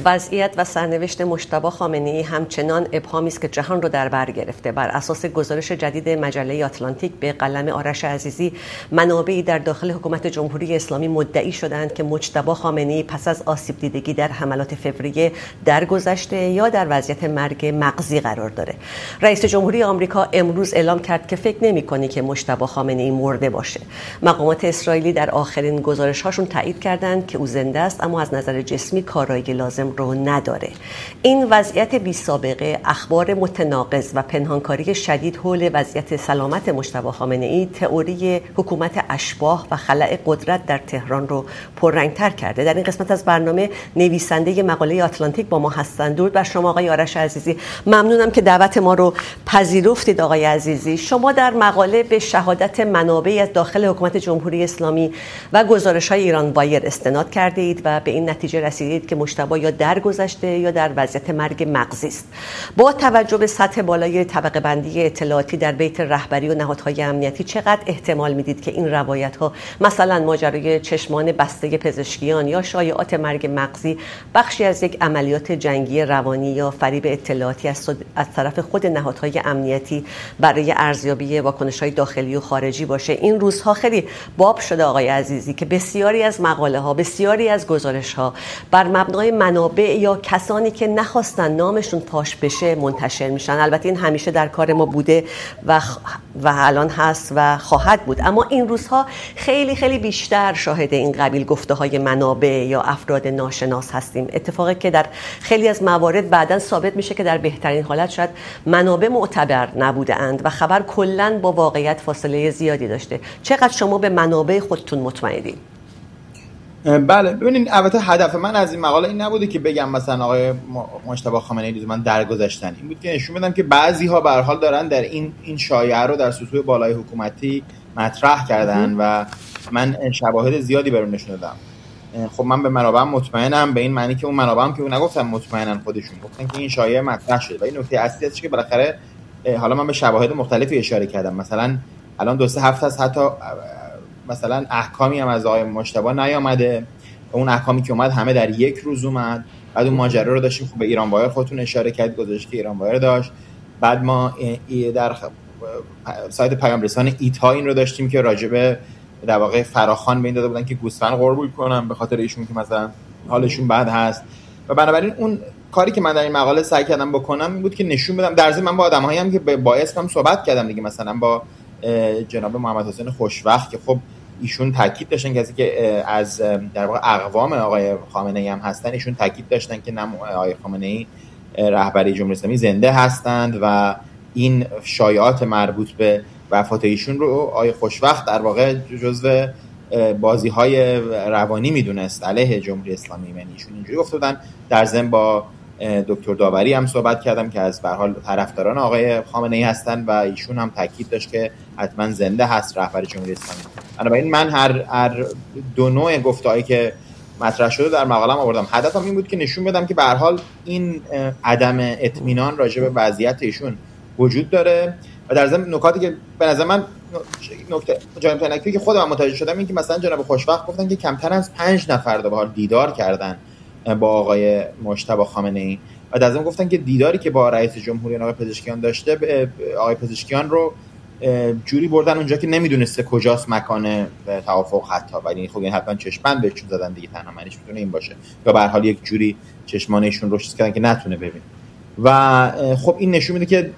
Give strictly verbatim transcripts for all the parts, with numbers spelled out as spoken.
وضعیت و سرنوشت مجتبی خامنه‌ای همچنان ابهامی است که جهان رو در بر گرفته. بر اساس گزارش جدید مجله آتلانتیک به قلم آرش عزیزی، منابعی در داخل حکومت جمهوری اسلامی مدعی شدند که مجتبی خامنه‌ای پس از آسیب دیدگی در حملات فوریه درگذشته یا در وضعیت مرگ مغزی قرار داره. رئیس جمهوری آمریکا امروز اعلام کرد که فکر نمی‌کنه که مجتبی خامنه‌ای مرده باشه. مقامات اسرائیلی در آخرین گزارش‌هاشون تایید کردند که او زنده است، اما از نظر جسمی کارایی لازم رو نداره. این وضعیت بی سابقه، اخبار متناقض و پنهانکاری شدید حول وضعیت سلامت مجتبی خامنه‌ای تئوری حکومت اشباح و خلأ قدرت در تهران رو پررنگ‌تر کرده. در این قسمت از برنامه نویسنده مقاله آتلانتیک با ما هستند. درود بر شما آقای آرش عزیزی. ممنونم که دعوت ما رو پذیرفتید آقای عزیزی. شما در مقاله به شهادت منابعی از داخل حکومت جمهوری اسلامی و گزارش‌های ایران وایر استناد کرده اید و به این نتیجه رسیدید که مجتبی یا درگذشته یا در وضعیت مرگ مغزی است. با توجه به سطح بالای طبقه بندی اطلاعاتی در بیت رهبری و نهادهای امنیتی، چقدر احتمال میدید که این روایت‌ها، مثلا ماجرای چشمان بسته پزشکیان یا شایعات مرگ مغزی، بخشی از یک عملیات جنگی روانی یا فریب اطلاعاتی از از طرف خود نهادهای امنیتی برای ارزیابی واکنش‌های داخلی و خارجی باشه؟ این روزها خیلی باب شده آقای عزیزی که بسیاری از مقاله‌ها، بسیاری از گزارش‌ها بر مبنای منابع یا کسانی که نخواستن نامشون فاش بشه منتشر میشن. البته این همیشه در کار ما بوده و خ... و الان هست و خواهد بود، اما این روزها خیلی خیلی بیشتر شاهد این قبیل گفته‌های منابع یا افراد ناشناس هستیم. اتفاقی که در خیلی از موارد بعداً ثابت میشه که در بهترین حالت شاید منابع معتبر نبوده اند و خبر کلاً با واقعیت فاصله زیادی داشته. چقدر شما به منابع خودتون مطمئنید؟ بله، ببینید البته هدف من از این مقاله این نبوده که بگم مثلا آقای مجتبی خامنه‌ای من درگذشتن. این بود که نشون بدم که بعضی‌ها به هر حال دارن در این این شایعه رو در سطوح بالای حکومتی مطرح کردن و من شواهد زیادی برام نشون دادم. خب من به منابعم مطمئنم، به این معنی که اون منابعم که اون نگفتن مطمئنن، خودشون گفتن که این شایعه مطرح شده. و این نکته اصلی است که بالاخره حالا من به شواهد مختلفی اشاره کردم. مثلا الان دو سه هفته است حتی مثلا احکامی هم از آقای مجتبی نیامده. اون احکامی که اومد همه در یک روز اومد. بعد اون ماجرا رو داشتیم، خب به ایران وایر خودتون اشاره کرد، گزارشی که ایران وایر داشت. بعد ما در سایت پیام رسان ایتا این رو داشتیم که راجبه در واقع فراخوان به این داده بودن که گوسفند قربول کنن به خاطر ایشون که مثلا حالشون بد هست. و بنابراین اون کاری که من در این مقاله سعی کردم بکنم این بود که نشون بدم، در ضمن من با آدمایی هم که با اسمم صحبت کردم دیگه، مثلا با جناب محمد حسین خوشوقت که خب ایشون تاکید داشتن، کسی که از در واقع اقوام آقای خامنه‌ای هم هستن، ایشون تاکید داشتن که نه آقای خامنه‌ای رهبری جمهوری اسلامی زنده هستند و این شایعات مربوط به وفات ایشون رو آقای خوشوقت در واقع جزو بازی‌های روانی میدونست علیه جمهوری اسلامی. یعنی ایشون اینجوری گفته بودن. در ضمن با دکتر داوری هم صحبت کردم که از به هر حال طرفداران آقای خامنه‌ای هستن و ایشون هم تاکید داشت که حتما زنده هست رهبر جمهوری اسلامی. بنابراین من هر هر دو نوع گفته‌ای که مطرح شده در مقاله‌ام آوردم. هدفم این بود که نشون بدم که به هر حال این عدم اطمینان راجع به وضعیت ایشون وجود داره و در ضمن نکاتی که به نظر من نکته جالب تنکی که خودم متوجه شدم این که مثلا جناب خوشوقت گفتن که کمتر از پنج نفر به حال دیدار کردن با آقای مجتبی خامنه‌ای و در ضمن گفتن که دیداری که با رئیس جمهوری آقای پزشکیان داشته، آقای پزشکیان رو جوری بردن اونجا که نمیدونسته کجاست مکان توافق حتی، ولی خب این حتما چشمند بهشون زدن دیگه، تنها معنیش میتونه این باشه یا به هر حال یک جوری چشمانشون رو چیز کردن که نتونه ببینه. و خب این نشون میده که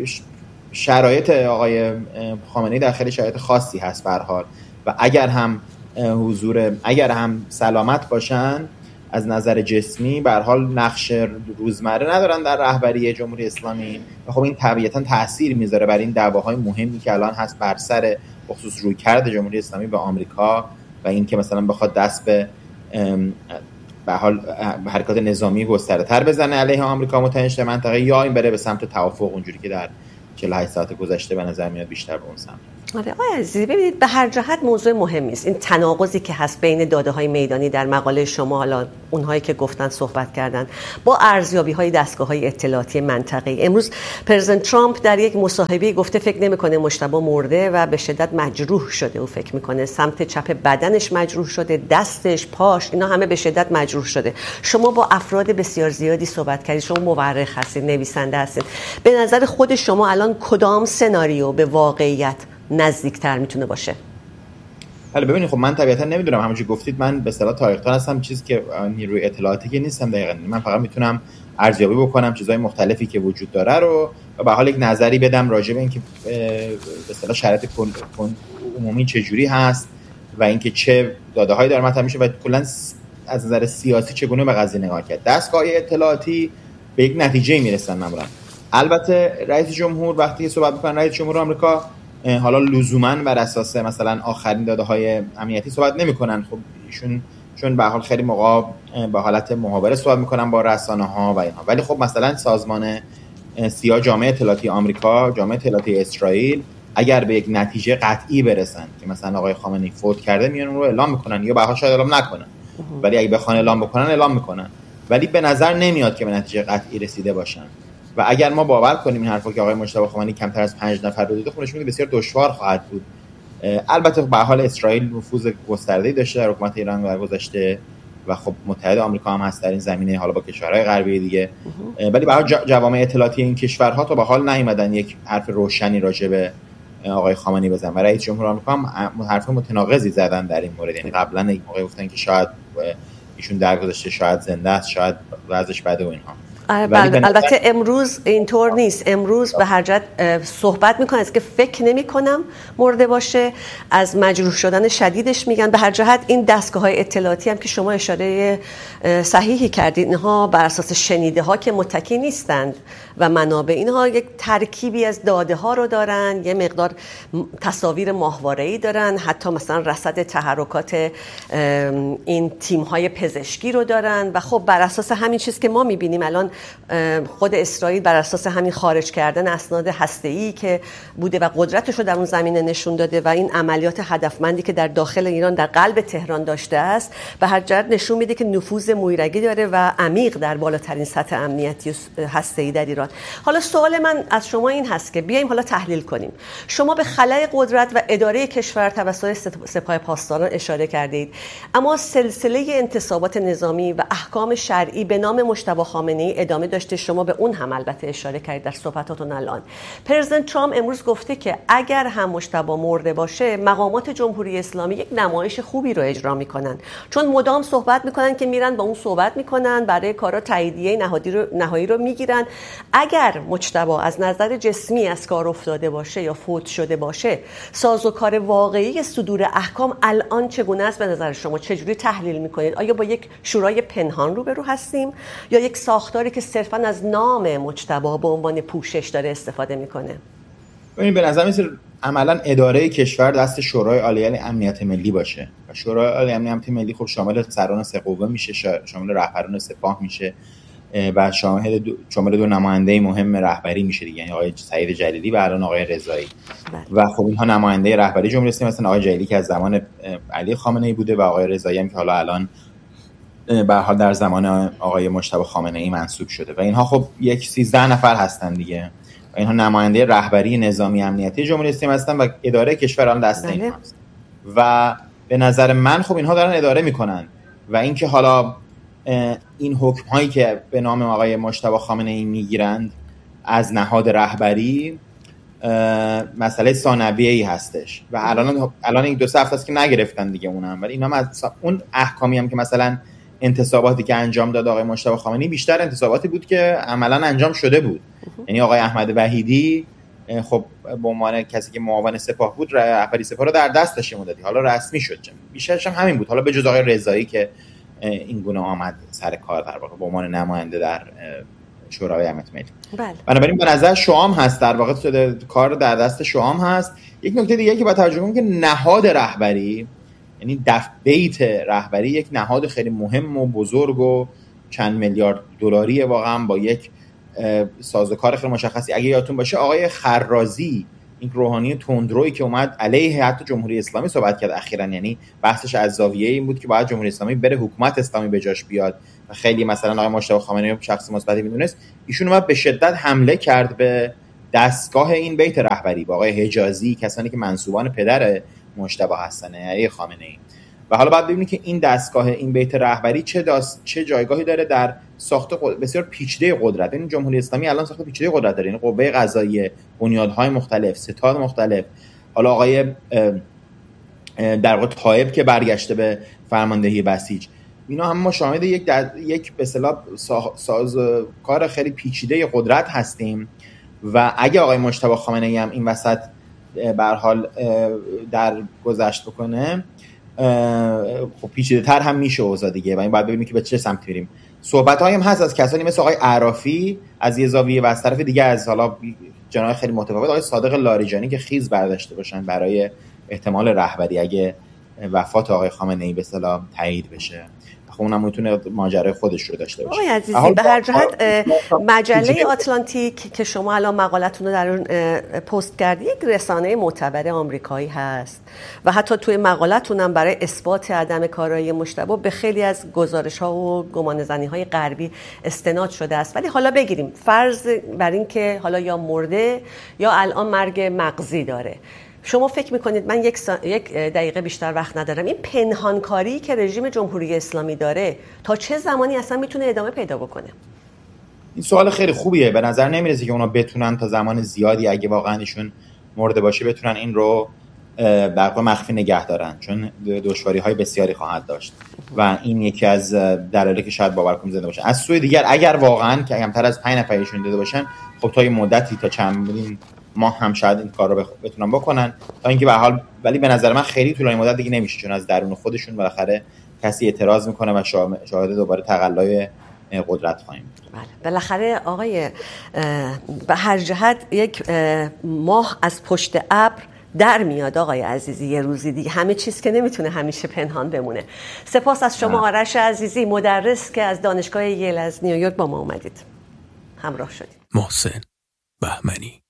شرایط آقای خامنه‌ای در خیلی شرایط خاصی هست به هر حال و اگر هم حضور اگر هم سلامت باشن از نظر جسمی به هر حال نقش روزمره ندارن در رهبری جمهوری اسلامی و خب این طبیعتاً تأثیر میذاره بر این دعواهای مهمی که الان هست بر سر بخصوص رویکرد جمهوری اسلامی به آمریکا و این که مثلا بخواد دست به به حال حرکات نظامی گسترده‌تر بزنه علیه آمریکا متحد منطقه یا این بره به سمت توافق اونجوری که در چهل و هشت ساعت گذشته به نظر میاد بیشتر به اون سمت. آره آقای عزیزی، ببینید به هر جهت موضوع مهمی است. این تناقضی که هست بین داده‌های میدانی در مقاله شما، حالا اونهایی که گفتن صحبت کردن، با ارزیابی‌های دستگاه‌های اطلاعاتی منطقه‌ای. امروز پرزیدنت ترامپ در یک مصاحبه گفته فکر نمی‌کنه مجتبی مرده و به شدت مجروح شده. او فکر می‌کنه سمت چپ بدنش مجروح شده، دستش، پاش، اینا همه به شدت مجروح شده. شما با افراد بسیار زیادی صحبت کردید، شما مورخ هستید، نویسنده هستید. به نظر خود شما الان کدام سناریو به واقعیت نزدیکتر میتونه باشه؟ حالا ببینید، خب من طبیعتا نمیدونم، همونجوری گفتید من به اصطلاح تاریخ‌دان هستم، چیزی که نیروی اطلاعاتی که نیستم دقیقاً. من فقط میتونم ارزیابی بکنم چیزهای مختلفی که وجود داره رو و به حال یک نظری بدم راجع به اینکه به اصطلاح شرایط عمومی چه جوری هست و اینکه چه داده‌هایی داره مطرح میشه و کلاً از نظر سیاسی چگونه به قضیه نگاه کرد. دستگاه اطلاعاتی به یک نتیجه میرسن معمولاً. البته رئیس جمهور وقتی که صحبت می‌کنه، رئیس جمهور آمریکا حالا لزوماً بر اساس مثلا آخرین داده‌های امنیتی صحبت نمی‌کنن. خب ایشون چون به حال خیلی موقع به حالت محاوره صحبت می‌کنن با رسانه‌ها و اینها، ولی خب مثلا سازمان سیا جامعه اطلاعاتی آمریکا، جامعه اطلاعاتی اسرائیل اگر به یک نتیجه قطعی برسن که مثلا آقای خامنه‌ای فوت کرده، میان اون رو اعلام می‌کنن یا به حال شاید اعلام نکنن، ولی اگه بخوان اعلام بکنن اعلام می‌کنن. ولی به نظر نمیاد که به نتیجه قطعی رسیده باشن و اگر ما باور کنیم این حرفو که آقای مجتبی خامنه‌ای کمتر از پنج نفر رو دیده، خودش میگه بسیار دشوار خواهد بود. البته به حال اسرائیل نفوذ گسترده‌ای داشته در حکومت ایران در گذشته و خب متحد آمریکا هم هست در این زمینه، حالا با کشورهای غربی دیگه، ولی به هر جوامع اطلاعاتی این کشورها تا به حال نیومدن یک حرف روشنی راجع به آقای خامنه‌ای بزنن و رئیس جمهور آمریکا هم حرف متناقضی زدن در این مورد. یعنی قبلا یک موقع گفتن که شاید ایشون درگذشته شاید زنده است، شاید وضعش بده و اینها. البته, البته امروز اینطور نیست. امروز به هر جهت صحبت میکنن که فکر نمی کنم مرده باشه، از مجروح شدن شدیدش میگن. به هر جهت این دستگاه‌های اطلاعاتی هم که شما اشاره صحیحی کردید، اینها بر اساس شنیده ها که متکی نیستند و منابع، اینها یک ترکیبی از داده ها رو دارن، یه مقدار تصاویر ماهواره‌ای دارن، حتی مثلا رصد تحرکات این تیم های پزشکی رو دارن و خب بر اساس همین چیز که ما میبینیم الان خود اسرائیل بر اساس همین خارج کردن اسناد هسته‌ای که بوده و قدرتش رو در اون زمینه نشون داده و این عملیات هدفمندی که در داخل ایران در قلب تهران داشته است، به هر جهت نشون میده که نفوذ مویرگی داره و عمیق در بالاترین سطح امنیتی هسته‌ای در ایران. حالا سوال من از شما این هست که بیایم حالا تحلیل کنیم. شما به خلأ قدرت و اداره کشور توسط سپاه پاسداران اشاره کردید، اما سلسله انتصابات نظامی و احکام شرعی به نام مجتبی خامنه‌ای ادامه داشته. شما به اون هم البته اشاره کردید در صحبتاتون الان. پرزیدنت ترامپ امروز گفته که اگر هم مجتبی مرده باشه، مقامات جمهوری اسلامی یک نمایش خوبی رو اجرا میکنن، چون مدام صحبت میکنن که میرن با اون صحبت میکنن، برای کارا تاییدیه نهادی رو نهایی رو میگیرن. اگر مجتبی از نظر جسمی از کار افتاده باشه یا فوت شده باشه، سازوکار واقعی صدور احکام الان چگونه است به نظر شما؟ چجوری تحلیل میکنید؟ آیا با یک شورای پنهان روبرو هستیم یا یک ساختاری که صرفاً از نام مجتبی به عنوان پوشش داره استفاده میکنه؟ ببین، به نظر میاد عملاً اداره کشور دست شورای عالی امنیت ملی باشه و شورای عالی امنیت ملی خب شامل سران سه قوه میشه، شامل رهبران سپاه میشه و شامل دو شامل دو نماینده مهم رهبری میشه دیگه، یعنی آقای سعید جلیلی و الان آقای رضایی. و خب اینها نماینده رهبری جمهوری اسلامی هستن. آقای جلیلی که از زمان علی خامنه‌ای بوده و آقای رضایی هم که حالا الان به حال در زمان آقای مجتبی خامنه‌ای منصوب شده و اینها خب یک سیزده نفر هستن دیگه و اینها نماینده رهبری نظامی امنیتی جمهوری اسلامی هستن و اداره کشور هم دست اینها هست و به نظر من خب اینها دارن اداره میکنن و اینکه حالا این حکم هایی که به نام آقای مجتبی خامنه‌ای میگیرند از نهاد رهبری مسئله ثانویه‌ای هستش و الان الان این دو سه هفته است که نگرفتن دیگه اونم، ولی اینا از اون احکامی هم که مثلا انتصاباتی که انجام داد آقای مجتبی خامنه‌ای بیشتر انتصاباتی بود که عملاً انجام شده بود. یعنی آقای احمد وحیدی خب به عنوان کسی که معاون سپاه بود رهبری سپاه رو در دست داشت مدتی، حالا رسمی شد. بیشترش هم همین بود، حالا به جز آقای رضایی که این گونه آمد سر کار در واقع به عنوان نماینده در شورای امنیت ملی. بله. بنابراین به نظر شام هست در واقع کار در دست شام هست. یک نکته دیگه که با توجه کنیم که نهاد رهبری، یعنی دف بیت رهبری، یک نهاد خیلی مهم و بزرگ و چند میلیارد دلاری واقعا با یک سازوکار خیلی مشخصی. اگه یادتون باشه آقای خرازی این روحانی تندرویی که اومد علیه حتی جمهوری اسلامی صحبت کرد اخیراً، یعنی بحثش از زاویه این بود که باید جمهوری اسلامی بره، حکومت اسلامی به جاش بیاد و خیلی مثلا آقای مجتبی خامنه‌ای شخص مثبتی میدونست. ایشون اومد به شدت حمله کرد به دستگاه این بیت رهبری، با آقای حجازی، کسانی که منسوبان پدر مجتبی هستن، علی خامنه‌ای. و حالا باید ببینید که این دستگاه این بیت رهبری چه داست چه جایگاهی داره در ساخت قد... بسیار پیچیده قدرت. این جمهوری اسلامی الان ساخت پیچیده قدرت داره، یعنی قوه قضاییه، بنیادهای مختلف، ستاد مختلف. حالا آقای در واقع طایب که برگشته به فرماندهی بسیج، اینا هم ما شاهد یک در... یک به اصطلاح سازوکار خیلی پیچیده قدرت هستیم. و اگه آقای مجتبی خامنه‌ای هم این وسط به هر حال در گذشت بکنه، خب پیچیده تر هم میشه اوضاع دیگه و این باید ببینیم که به چه سمت میریم. صحبت هایی هم هست از کسانی مثل آقای عرافی از یه زاویه و از طرف دیگه از حالا جناح خیلی متفاوت آقای صادق لاریجانی که خیز برداشته باشن برای احتمال رهبری اگه وفات آقای خامنه‌ای به اصطلاح تایید بشه. خب اونم میتونه ماجرای خودش رو داشته باشه. آقای عزیزی به هر جهت مجله آتلانتیک که شما الان مقالتون رو در اون پست کردی یک رسانه معتبر آمریکایی هست و حتی توی مقالتون هم برای اثبات عدم کارایی مجتبی به خیلی از گزارش‌ها و گمانه‌زنی‌های غربی استناد شده است. ولی حالا بگیریم فرض بر این که حالا یا مرده یا الان مرگ مغزی داره، شما فکر میکنید، من یک, سا... یک دقیقه بیشتر وقت ندارم، این پنهانکاری که رژیم جمهوری اسلامی داره تا چه زمانی اصلا میتونه ادامه پیدا بکنه؟ این سوال خیلی خوبیه. به نظر نمیرسه که اونا بتونن تا زمان زیادی اگه واقعا ایشون مرده باشه بتونن این رو برقا مخفی نگه دارن، چون دشواری های بسیاری خواهد داشت و این یکی از دلایلی که شاید باور کنیم زنده باشه. از سوی دیگر اگر واقعا که کمتر از پنج نفر ایشون دیده باشن، خب تا یه مدتی تا چند ما هم شاید این کار رو بتونن بکنن تا اینکه به هر حال، ولی به نظر من خیلی طولانی مدت دیگه نمیشه، چون از درون خودشون بالاخره کسی اعتراض میکنه و شاهد دوباره تقلای قدرت خواهیم. بله بالاخره آقای به هر جهت یک ماه از پشت ابر در میاد آقای عزیزی، یه روزی دیگه همه چیز که نمیتونه همیشه پنهان بمونه. سپاس از شما آرش عزیزی، مدرس که از دانشگاه ییل از نیویورک با ما اومدید همراه شدید. محسن بهمنی.